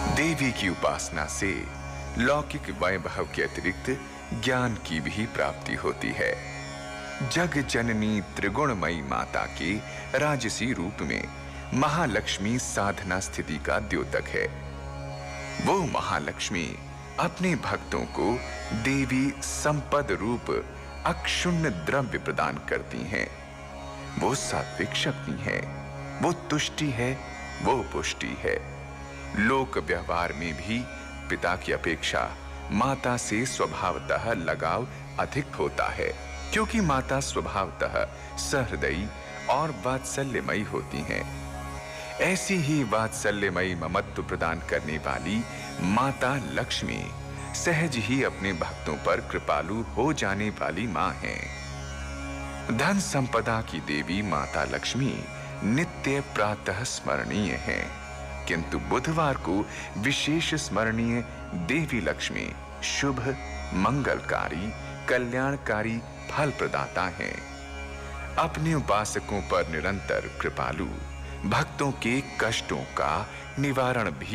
देवी की उपासना से लौकिक वैभव के अतिरिक्त ज्ञान की भी प्राप्ति होती है। जग जननी त्रिगुणमयी माता के राजसी रूप में महालक्ष्मी साधना स्थिति का द्योतक है। वो महालक्ष्मी अपने भक्तों को देवी संपद रूप अक्षुण्ण द्रव्य प्रदान करती हैं। वो सात्विक शक्ति है, वो तुष्टि है, वो पुष्टि है। लोक व्यवहार में भी पिता की अपेक्षा माता से स्वभावतः लगाव अधिक होता है, क्योंकि माता स्वभावतः सहृदयी और वात्सल्यमयी होती हैं। ऐसी ही वात्सल्यमयी ममत्व प्रदान करने वाली माता लक्ष्मी सहज ही अपने भक्तों पर कृपालु हो जाने वाली मां है। धन संपदा की देवी माता लक्ष्मी नित्य प्रातः स्मरणीय है, किंतु बुधवार को विशेष स्मरणीय देवी लक्ष्मी शुभ, मंगलकारी, कल्याणकारी फल प्रदाता है। अपने उपासकों पर निरंतर कृपालु, भक्तों के कष्टों का निवारण भी